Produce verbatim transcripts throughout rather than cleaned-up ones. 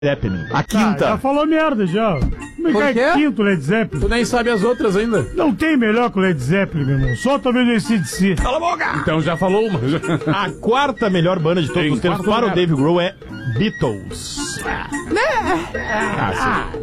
Zeppelin. A quinta. Ah, já falou merda, já. Como é que é quinto Led Zeppelin? Tu nem sabe as outras ainda. Não tem melhor que o Led Zeppelin, meu irmão. Só talvez o A C D C. Cala a boca! Então já falou uma. A quarta melhor banda de todos Tem os tempos para lugar. o Dave Grohl é Beatles. Ah,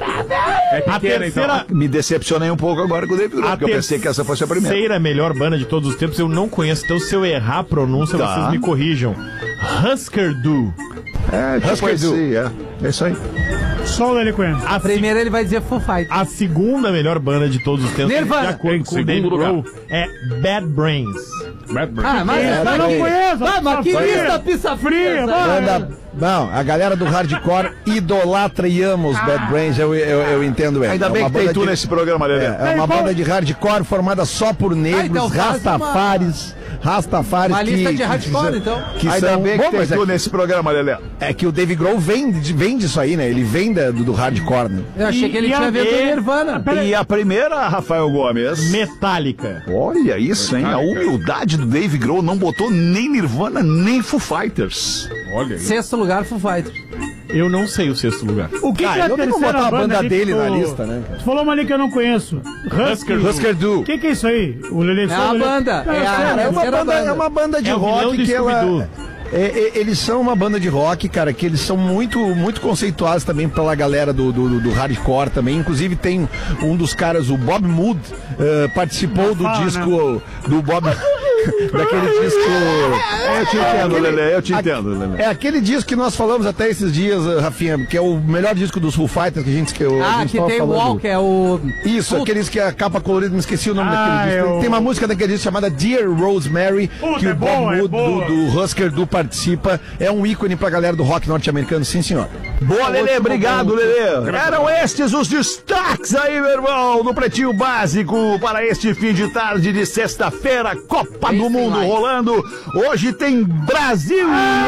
é A pequena, terceira, Me decepcionei um pouco agora com o David Grohl, porque eu pensei que essa fosse a primeira. terceira melhor banda de todos os tempos eu não conheço, então se eu errar a pronúncia, Tá. vocês me corrijam. Husker Du. É, tipo Husker Du. esse, é. É isso aí. Só o Lele conhece. A, se- Primeiro ele vai dizer Foo Fighters. a segunda melhor banda de todos os tempos, Nirvana. de acordo Em com o Dave segundo lugar. Grohl, é Bad Brains. Ah, mas Eu vai não que- conheço. Vai, mas que Fria. lista pizza Fria, fria. vai. Banda, não, a galera do hardcore idolatra e ama os Bad Brains, eu, eu, eu entendo. É. Ainda é bem uma que tem banda tu de- nesse programa, Lelê. É, é uma Ei, banda de hardcore formada só por negros, então faz uma- rastafares, rastafares Uma que... lista de que- hardcore, que- então. Que Ainda são... bem que Bom, tem mas é, tu nesse programa, Lelê. é que o Dave Grohl vem, de- vem disso aí, né? Ele vem da- do, do hardcore, né? Eu achei que ele E- e tinha a- vindo do e- Nirvana. E a primeira, Rafael Gomes. Metallica. Olha isso, hein? A humildade do Dave Grohl não botou nem Nirvana, nem Foo Fighters. Olha aí. Sexto lugar, Foo Fighters. Eu não sei o sexto lugar. O que, Ah, que é a eu tenho que terceira botar a banda banda ali dele que na tu- lista, né? Tu falou uma ali que eu não conheço. Husker Du. Husker Du. O que, que é isso aí? O Lele É a banda. É a- É uma, terceira banda, banda. é uma banda de É o vilão rock do que ela... Scooby-Doo. É, é, eles são uma banda de rock, cara, que eles são muito, muito conceituados também pela galera do, do, do hardcore também. Inclusive tem um dos caras, o Bob Mood, eh, participou do fala, disco do Bob... daquele disco... Eu te entendo, Lelê, eu te a- entendo, Lelê. É aquele disco que nós falamos até esses dias, eh, Rafinha, que é o melhor disco dos Foo Fighters que a gente, que eu, a Ah, gente que tava tem o falando. Walk, é o... Isso, aqueles que a capa colorida, me esqueci o nome Ah, daquele disco. é o- Tem uma música daquele disco chamada Dear Rosemary, Puta, que é o Bob boa, é Mood boa. do, do Husker Du participa. É um ícone pra galera do rock norte-americano, sim senhor. Boa, Lelê, obrigado, Lelê. Eram estes os destaques aí, meu irmão, no Pretinho Básico para este fim de tarde de sexta-feira, Copa do Mundo rolando. Hoje tem Brasil e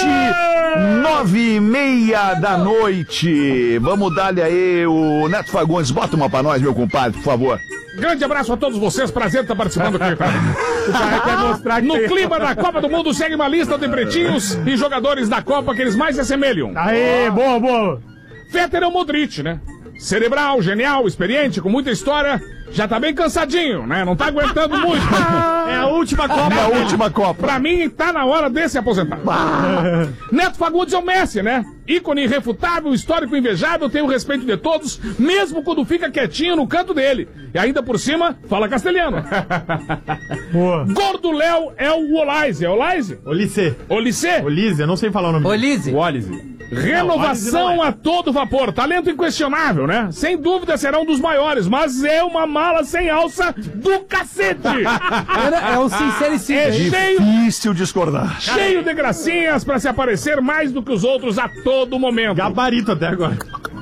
Haiti, nove e meia da noite. Vamos dar-lhe aí o Neto Fagundes. Bota uma pra nós, meu compadre, por favor. Grande abraço a todos vocês, prazer estar participando aqui, cara. O cara quer mostrar que No tem- clima da Copa do Mundo, segue uma lista de pretinhos e jogadores da Copa que eles mais se assemelham. Aê, boa, boa. Féter é o Modric, né? Cerebral, genial, experiente, com muita história. Já tá bem cansadinho, né? Não tá aguentando muito. É a última Copa. É a última Copa. Pra mim, tá na hora de se aposentar. Neto Fagundes é o Messi, né? Ícone irrefutável, histórico invejável, tem o respeito de todos, mesmo quando fica quietinho no canto dele. E ainda por cima, fala castelhano. Boa. Gordo Léo é o Olise. É Olise? Olise. Olise? Olise, eu não sei falar o nome dele. Olise. O Olise. Renovação Não, a todo vapor. Talento inquestionável, né? Sem dúvida será um dos maiores, mas é uma mala sem alça do cacete. É, é um sincericídio. É hein? cheio, Difícil discordar. cheio de gracinhas pra se aparecer mais do que os outros a todo momento. Gabarito até agora.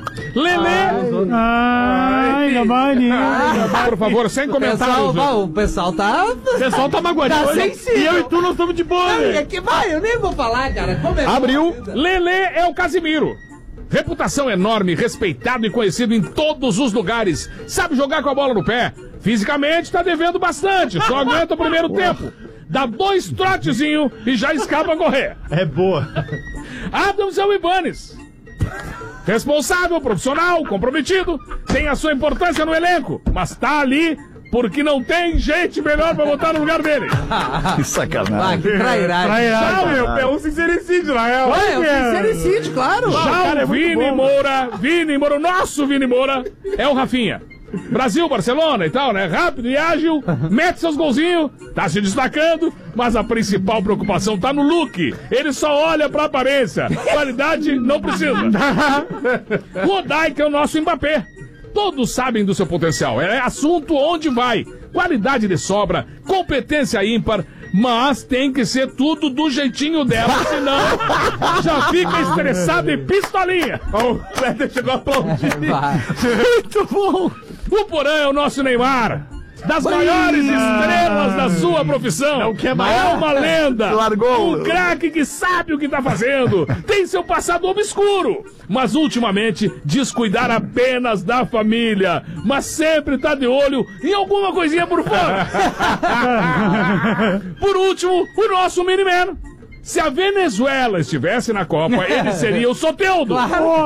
Lelê, Ai, gabarinho. por favor, sem O pessoal, comentários. vai, o pessoal tá... O pessoal tá magoadinho. Tá hoje. sensível. E eu e tu nós estamos de boa, Não, é né? que vai, eu nem vou falar, cara. Como é Abriu. Lelê é o Casimiro. Reputação enorme, respeitado e conhecido em todos os lugares. Sabe jogar com a bola no pé. Fisicamente tá devendo bastante, só aguenta o primeiro tempo. Dá dois trotezinhos e já escapa a correr. É boa. Adams é o Ibanez. Responsável, profissional, comprometido, tem a sua importância no elenco, mas tá ali porque não tem gente melhor pra botar no lugar dele. Que Ah, sacanagem. que trairagem. Trairagem. Já, meu, é um sincericídio, na real. Ué, é um sincericídio, claro. Já cara é o muito Vini bom, Moura, Vini Moura, o nosso Vini Moura, é o Rafinha. Brasil, Barcelona e tal, né? Rápido e ágil, mete seus golzinhos, tá se destacando, mas a principal preocupação tá no look. Ele só olha pra aparência. Qualidade não precisa. Rodai, que é o nosso Mbappé. Todos sabem do seu potencial. É assunto onde vai. Qualidade de sobra, competência ímpar, mas tem que ser tudo do jeitinho dela, senão já fica estressado e pistolinha. Ó, o Kleber chegou a aplaudir. Vai. Muito bom. O Porã é o nosso Neymar. Das maiores estrelas da sua profissão. Não quer mais. É uma lenda. Largou. Um craque que sabe o que tá fazendo. Tem seu passado obscuro. Mas ultimamente diz cuidar apenas da família. Mas sempre tá de olho em alguma coisinha por fora. Por último, o nosso Miniman. Se a Venezuela estivesse na Copa, ele seria o Soteldo. Claro.